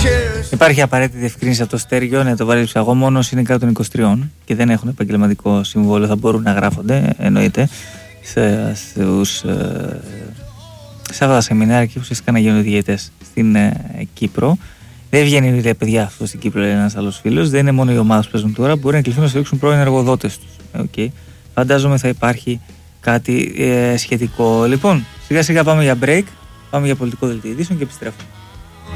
Υπάρχει απαραίτητη διευκρίνηση από το στέργιο, ναι, το βαρύ ψαγό μόνο είναι κάτω των 23 και δεν έχουν επαγγελματικό συμβόλαιο, θα μπορούν να γράφονται, εννοείται, σε αυτά τα σεμινάρια και ουσιαστικά να γίνονται διαιτές στην Κύπρο. Δεν βγαίνει ρε παιδιά αυτό στην Κύπρο, λέει ένας άλλος φίλος. Δεν είναι μόνο οι ομάδες που παίζουν τώρα, μπορεί να κληθούν να στηρίξουν πρώην εργοδότες τους. Okay. Φαντάζομαι θα υπάρχει κάτι σχετικό. Λοιπόν, σιγά σιγά πάμε για break, πάμε για πολιτικό δελτίο ειδήσεων και επιστρέφουμε.